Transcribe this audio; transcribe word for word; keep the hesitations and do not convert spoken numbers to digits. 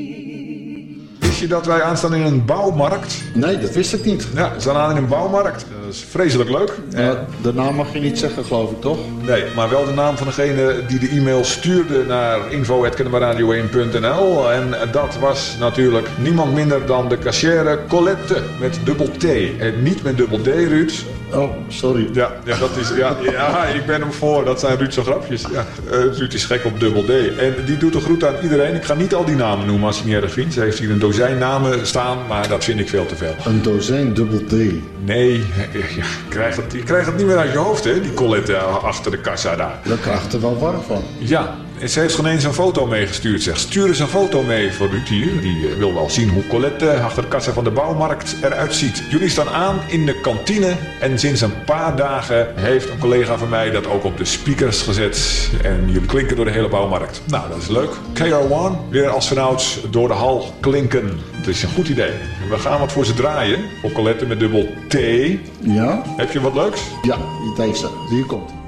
Wist je dat wij aanstaan in een bouwmarkt? Nee, dat wist ik niet. Ja, we staan aan in een bouwmarkt. Dat is vreselijk leuk. Uh, de naam mag je niet zeggen, geloof ik, toch? Nee, maar wel de naam van degene die de e-mail stuurde naar info at kennemerradio één punt n l. En dat was natuurlijk niemand minder dan de kassière Colette met dubbel T. En niet met dubbel D, Ruud. Oh, sorry. Ja, ja, dat is, ja, ja, ik ben hem voor. Dat zijn Ruud zijn grapjes. Ja, uh, Ruud is gek op dubbel D. En die doet een groet aan iedereen. Ik ga niet al die namen noemen als je niet erg vindt. Ze heeft hier een dozijn namen staan, maar dat vind ik veel te veel. Een dozijn dubbel D? Nee, ja, je, krijgt het, je krijgt het niet meer uit je hoofd, hè? Die Colette achter de kassa daar. Daar krijg je er wel warm van. Ja. En ze heeft geen eens een foto meegestuurd. Zegt, stuur eens een foto mee voor Ruud hier. Die uh, wil wel zien hoe Colette achter de kassa van de bouwmarkt eruit ziet. Jullie staan aan in de kantine. En sinds een paar dagen heeft een collega van mij dat ook op de speakers gezet. En jullie klinken door de hele bouwmarkt. Nou, dat is leuk. K R één, weer als vanouds door de hal klinken. Dat is een goed idee. We gaan wat voor ze draaien. Voor Colette met dubbel T. Ja? Heb je wat leuks? Ja, deze. Hier komt.